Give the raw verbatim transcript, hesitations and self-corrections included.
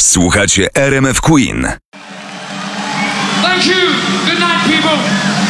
Słuchacie R M F Queen. Thank you. Good night, people.